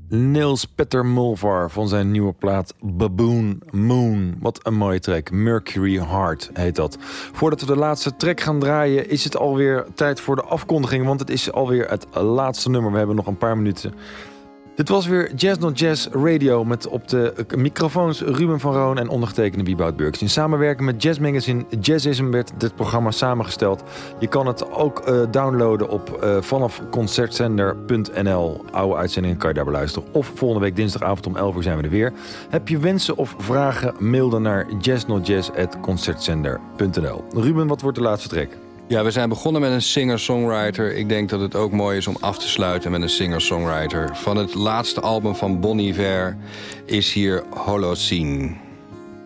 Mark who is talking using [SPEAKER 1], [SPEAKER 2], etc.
[SPEAKER 1] Niels Petter Mulvar van zijn nieuwe plaat Baboon Moon. Wat een mooie track. Mercury Heart heet dat. Voordat we de laatste track gaan draaien is het alweer tijd voor de afkondiging. Want het is alweer het laatste nummer. We hebben nog een paar minuten. Dit was weer Jazz Not Jazz Radio met op de microfoons Ruben van Roon en ondergetekende Wieboud Burks. In samenwerking met Jazz Magazine Jazzism werd dit programma samengesteld. Je kan het ook downloaden op vanaf concertzender.nl. Oude uitzendingen kan je daar beluisteren. Of volgende week dinsdagavond om 11 uur zijn we er weer. Heb je wensen of vragen, mail dan naar jazznotjazz@concertzender.nl. Ruben, wat wordt de laatste track?
[SPEAKER 2] Ja, we zijn begonnen met een singer-songwriter. Ik denk dat het ook mooi is om af te sluiten met een singer-songwriter. Van het laatste album van Bon Iver is hier Holocene.